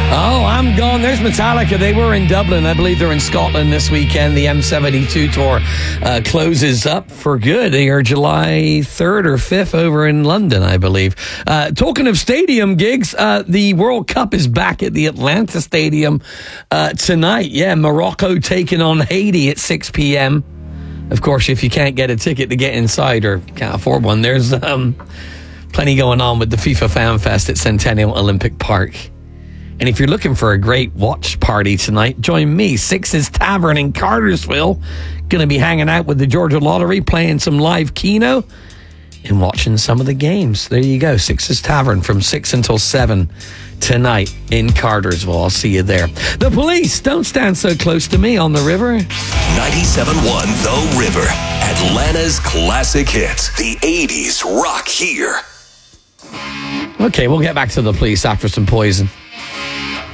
Oh, I'm gone. There's Metallica. They were in Dublin. I believe they're in Scotland this weekend. The M72 tour closes up for good. They are July 3rd or 5th over in London, I believe. Talking of stadium gigs, the World Cup is back at the Atlanta Stadium tonight. Yeah, Morocco taking on Haiti at 6 p.m. Of course, if you can't get a ticket to get inside or can't afford one, there's plenty going on with the FIFA Fan Fest at Centennial Olympic Park. And if you're looking for a great watch party tonight, join me, Six's Tavern in Cartersville. Going to be hanging out with the Georgia Lottery, playing some live Keno and watching some of the games. There you go, Six's Tavern from 6 until 7 tonight in Cartersville. I'll see you there. The Police, don't stand so close to me on the river. 97.1 The River, Atlanta's classic hits. The 80s rock here. Okay, we'll get back to the Police after some Poison.